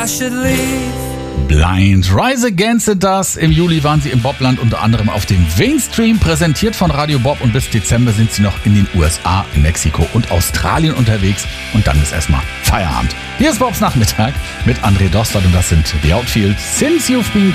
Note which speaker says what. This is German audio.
Speaker 1: I should leave.
Speaker 2: Blind Rise Against the Dust. Im Juli waren sie im Bobland unter anderem auf dem Mainstream, präsentiert von Radio Bob, und bis Dezember sind sie noch in den USA, in Mexiko und Australien unterwegs und dann ist erstmal Feierabend. Hier ist Bobs Nachmittag mit André Dostert und das sind The Outfield, Since You've Been